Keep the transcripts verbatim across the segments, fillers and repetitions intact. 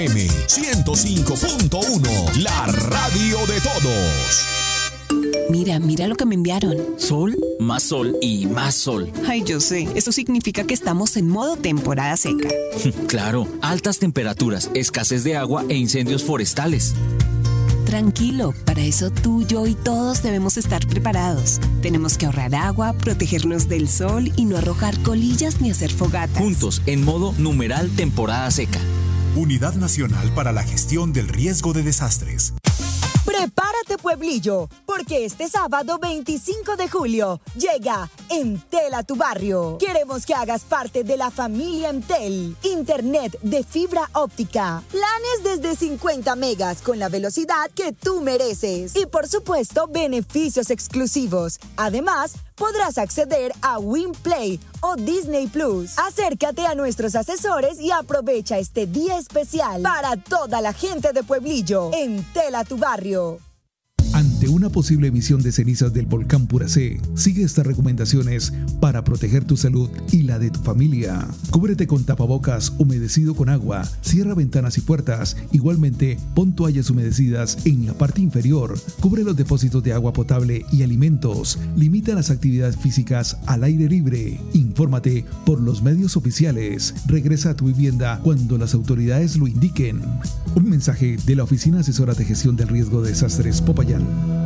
M ciento cinco punto uno, la radio de todos. Mira, mira lo que me enviaron. Sol, más sol y más sol. Ay, yo sé. Eso significa que estamos en modo temporada seca. Claro, altas temperaturas, escasez de agua e incendios forestales. Tranquilo, para eso tú, yo y todos debemos estar preparados. Tenemos que ahorrar agua, protegernos del sol y no arrojar colillas ni hacer fogatas. Juntos, en modo numeral temporada seca. Unidad Nacional para la Gestión del Riesgo de Desastres. Prepárate, pueblillo, porque este sábado veinticinco de julio llega Entel a tu barrio. Queremos que hagas parte de la familia Entel. Internet de fibra óptica. Planes desde cincuenta megas con la velocidad que tú mereces. Y por supuesto, beneficios exclusivos. Además, podrás acceder a WinPlay o Disney Plus. Acércate a nuestros asesores y aprovecha este día especial para toda la gente de Pueblillo. Entel a tu barrio. Ante una posible emisión de cenizas del volcán Puracé, sigue estas recomendaciones para proteger tu salud y la de tu familia. Cúbrete con tapabocas humedecido con agua, cierra ventanas y puertas. Igualmente, pon toallas humedecidas en la parte inferior. Cubre los depósitos de agua potable y alimentos. Limita las actividades físicas al aire libre. Infórmate por los medios oficiales. Regresa a tu vivienda cuando las autoridades lo indiquen. Un mensaje de la Oficina Asesora de Gestión del Riesgo de Desastres Popayán.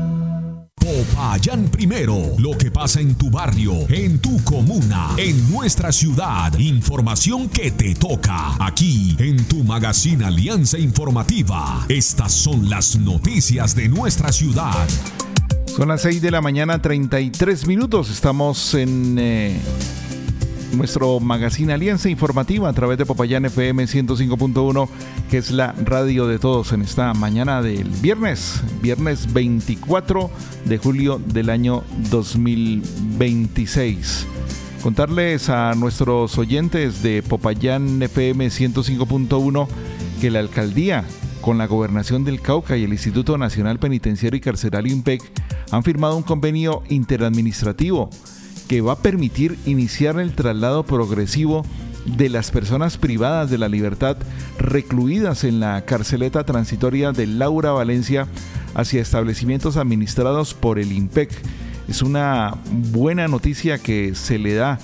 Popayán Primero, lo que pasa en tu barrio, en tu comuna, en nuestra ciudad. Información que te toca aquí en tu magazine Alianza Informativa. Estas son las noticias de nuestra ciudad. Son las seis de la mañana, treinta y tres minutos. Estamos en eh, nuestro magazine Alianza Informativa a través de Popayán F M ciento cinco punto uno, que es la radio de todos en esta mañana del viernes, viernes veinticuatro de julio del año dos mil veintiséis. Contarles a nuestros oyentes de Popayán F M ciento cinco punto uno que la alcaldía, con la Gobernación del Cauca y el Instituto Nacional Penitenciario y Carcelario INPEC, han firmado un convenio interadministrativo que va a permitir iniciar el traslado progresivo de las personas privadas de la libertad recluidas en la carceleta transitoria de Laura Valencia hacia establecimientos administrados por el INPEC. Es una buena noticia que se le da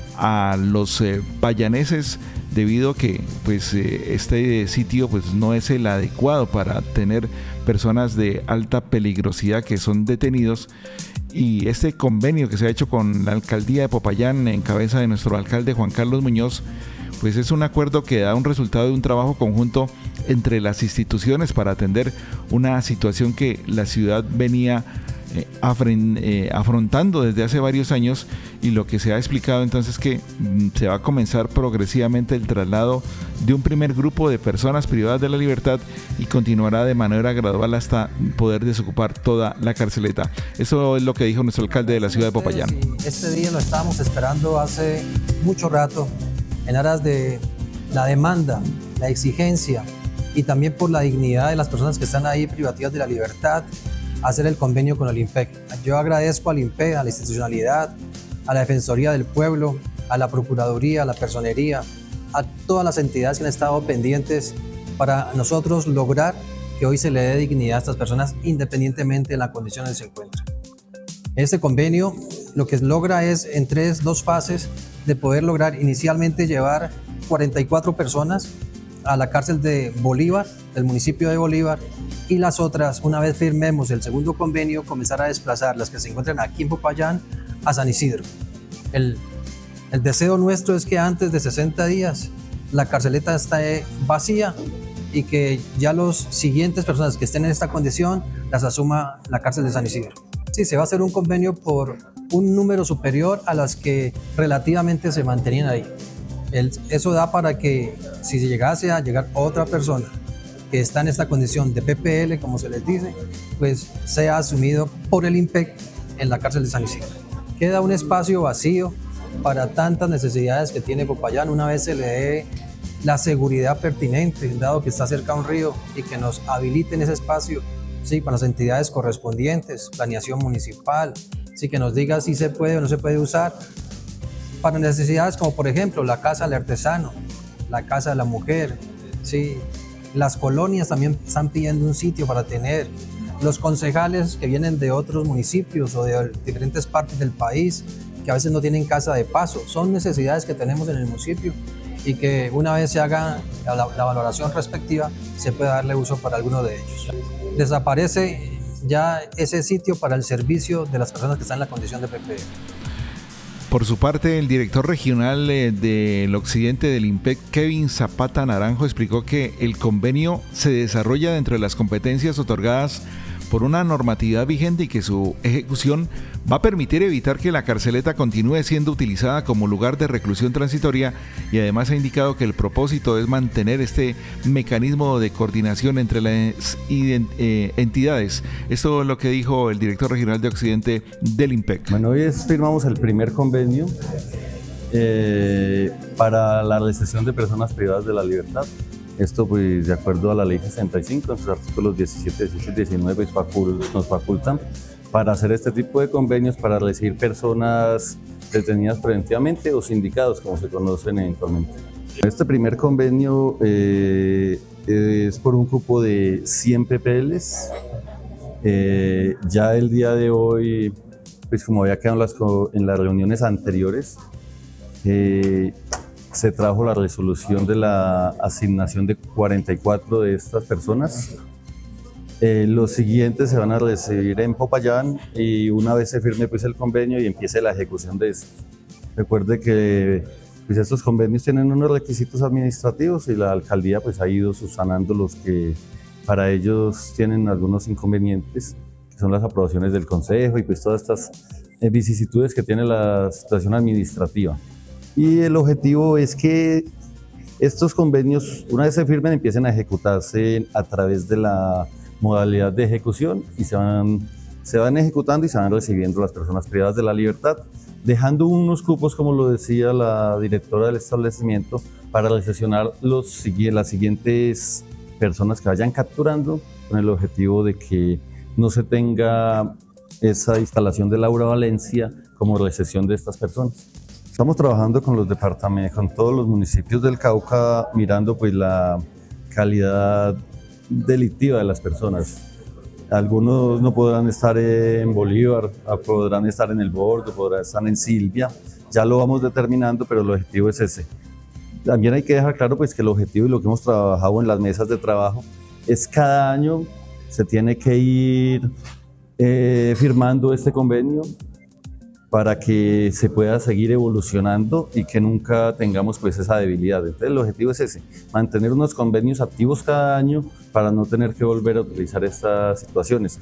a los eh, payaneses, debido a que pues, eh, este sitio pues, no es el adecuado para tener personas de alta peligrosidad que son detenidos. Y este convenio que se ha hecho con la alcaldía de Popayán en cabeza de nuestro alcalde Juan Carlos Muñoz, pues es un acuerdo que da un resultado de un trabajo conjunto entre las instituciones para atender una situación que la ciudad venía eh, afren, eh, afrontando desde hace varios años, y lo que se ha explicado entonces es que mm, se va a comenzar progresivamente el traslado de un primer grupo de personas privadas de la libertad y continuará de manera gradual hasta poder desocupar toda la carceleta. Eso es lo que dijo nuestro alcalde de la ciudad de Popayán. Este día lo estábamos esperando hace mucho rato en aras de la demanda, la exigencia y también por la dignidad de las personas que están ahí privativas de la libertad, hacer el convenio con el INPEC. Yo agradezco al INPEC, a la institucionalidad, a la Defensoría del Pueblo, a la Procuraduría, a la Personería, a todas las entidades que han estado pendientes para nosotros lograr que hoy se le dé dignidad a estas personas independientemente de la condición en que se encuentran. Este convenio lo que logra es en tres, dos fases de poder lograr inicialmente llevar cuarenta y cuatro personas a la cárcel de Bolívar, del municipio de Bolívar, y las otras, una vez firmemos el segundo convenio, comenzar a desplazar las que se encuentran aquí en Popayán a San Isidro. El, el deseo nuestro es que antes de sesenta días la carceleta esté vacía y que ya los siguientes personas que estén en esta condición las asuma la cárcel de San Isidro. Sí, se va a hacer un convenio por un número superior a las que relativamente se mantenían ahí. El, eso da para que si llegase a llegar otra persona que está en esta condición de P P L, como se les dice, pues sea asumido por el INPEC en la cárcel de San Isidro. Queda un espacio vacío para tantas necesidades que tiene Popayán una vez se le dé la seguridad pertinente, dado que está cerca a un río, y que nos habiliten ese espacio, sí, con las entidades correspondientes, planeación municipal, sí, que nos diga si se puede o no se puede usar para necesidades como por ejemplo la casa del artesano, la casa de la mujer, sí, Las colonias también están pidiendo un sitio para tener. Los concejales que vienen de otros municipios o de diferentes partes del país, que a veces no tienen casa de paso, son necesidades que tenemos en el municipio y que una vez se haga la, la valoración respectiva, se puede darle uso para alguno de ellos. Desaparece ya ese sitio para el servicio de las personas que están en la condición de P P E. Por su parte, el director regional eh, del occidente del IMPEC, Kevin Zapata Naranjo, explicó que el convenio se desarrolla dentro de las competencias otorgadas por una normatividad vigente y que su ejecución va a permitir evitar que la carceleta continúe siendo utilizada como lugar de reclusión transitoria, y además ha indicado que el propósito es mantener este mecanismo de coordinación entre las eh, entidades. Esto es lo que dijo el director regional de Occidente del IMPEC. Bueno, hoy firmamos el primer convenio eh, para la recepción de personas privadas de la libertad. Esto, pues, de acuerdo a la ley sesenta y cinco, en sus artículos diecisiete, dieciocho y diecinueve, nos facultan para hacer este tipo de convenios para recibir personas detenidas preventivamente o sindicados, como se conocen eventualmente. Este primer convenio eh, es por un cupo de cien P P Ls. Eh, ya el día de hoy, pues como había quedado en las, en las reuniones anteriores, eh, se trajo la resolución de la asignación de cuarenta y cuatro de estas personas. Eh, los siguientes se van a recibir en Popayán y una vez se firme pues el convenio y empiece la ejecución de esto. Recuerde que pues estos convenios tienen unos requisitos administrativos y la alcaldía pues ha ido subsanando los que para ellos tienen algunos inconvenientes, que son las aprobaciones del consejo y pues todas estas eh, vicisitudes que tiene la situación administrativa. Y el objetivo es que estos convenios, una vez se firmen, empiecen a ejecutarse a través de la modalidad de ejecución y se van, se van ejecutando y se van recibiendo las personas privadas de la libertad, dejando unos cupos, como lo decía la directora del establecimiento, para recepcionar los, las siguientes personas que vayan capturando, con el objetivo de que no se tenga esa instalación de Laura Valencia como recepción de estas personas. Estamos trabajando con los departamentos, con todos los municipios del Cauca, mirando pues la calidad delictiva de las personas. Algunos no podrán estar en Bolívar, podrán estar en El Bordo, podrán estar en Silvia, ya lo vamos determinando, pero el objetivo es ese. También hay que dejar claro pues que el objetivo y lo que hemos trabajado en las mesas de trabajo es cada año se tiene que ir eh, firmando este convenio para que se pueda seguir evolucionando y que nunca tengamos pues esa debilidad. Entonces el objetivo es ese, mantener unos convenios activos cada año para no tener que volver a utilizar estas situaciones.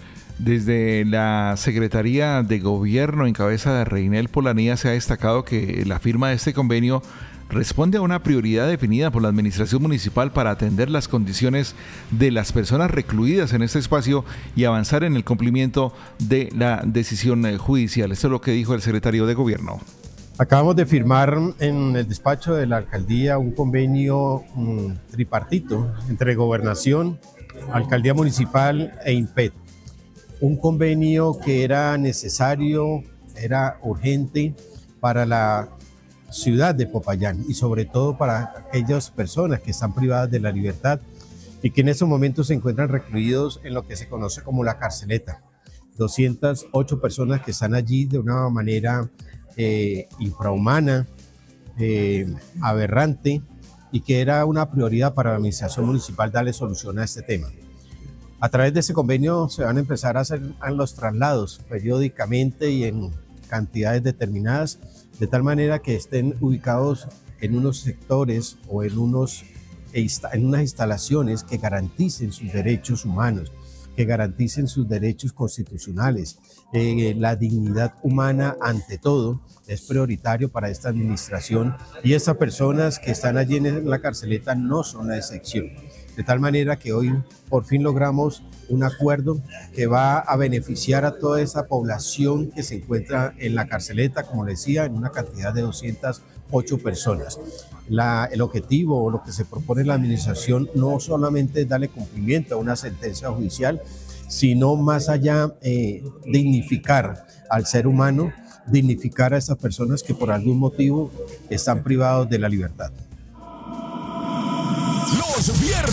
Desde la Secretaría de Gobierno en cabeza de Reinel Polanía se ha destacado que la firma de este convenio responde a una prioridad definida por la administración municipal para atender las condiciones de las personas recluidas en este espacio y avanzar en el cumplimiento de la decisión judicial. Esto es lo que dijo el secretario de Gobierno. Acabamos de firmar en el despacho de la alcaldía un convenio um, tripartito entre Gobernación, Alcaldía Municipal e IMPET. Un convenio que era necesario, era urgente para la ciudad de Popayán y sobre todo para aquellas personas que están privadas de la libertad y que en estos momentos se encuentran recluidos en lo que se conoce como la carceleta. doscientas ocho personas que están allí de una manera eh, infrahumana, eh, aberrante, y que era una prioridad para la administración municipal darle solución a este tema. A través de ese convenio se van a empezar a hacer los traslados periódicamente y en cantidades determinadas, de tal manera que estén ubicados en unos sectores o en, unos, en unas instalaciones que garanticen sus derechos humanos, que garanticen sus derechos constitucionales. Eh, la dignidad humana, ante todo, es prioritario para esta administración y estas personas que están allí en la carceleta no son la excepción. De tal manera que hoy por fin logramos un acuerdo que va a beneficiar a toda esa población que se encuentra en la carceleta, como les decía, en una cantidad de doscientas ocho personas. La, el objetivo o lo que se propone en la administración no solamente es darle cumplimiento a una sentencia judicial, sino más allá eh, dignificar al ser humano, dignificar a estas personas que por algún motivo están privados de la libertad. Los viernes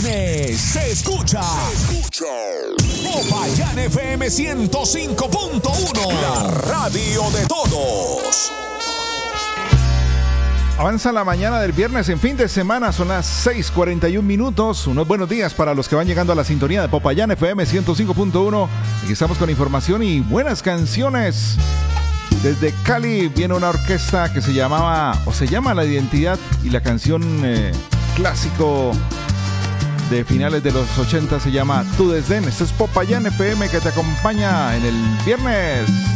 viernes se escucha. Se escucha. Popayán F M ciento cinco punto uno. La radio de todos. Avanza la mañana del viernes en fin de semana, son las seis cuarenta y un minutos. Unos buenos días para los que van llegando a la sintonía de Popayán F M ciento cinco punto uno. Aquí estamos con información y buenas canciones. Desde Cali viene una orquesta que se llamaba, o se llama La Identidad, y la canción eh, clásico de finales de los ochenta se llama Tu Desdén. Esto es Popayán F M que te acompaña en el viernes.